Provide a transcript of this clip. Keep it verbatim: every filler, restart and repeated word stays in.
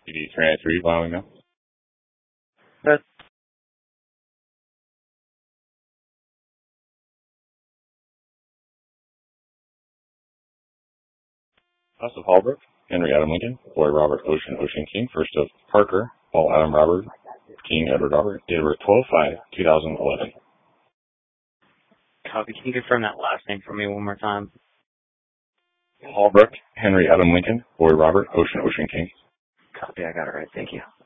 P D three ninety-three, Wyoming now. Good. House of Hallbrook, Henry Adam Lincoln, Boy Robert Ocean Ocean King, first of Parker, Paul Adam Robert, King Edward Robert, date of birth twelve five two thousand eleven. Copy. Can you confirm that last name for me one more time? Hallbrook, Henry Adam Lincoln, Boy Robert Ocean Ocean King. Copy. I got it right. Thank you.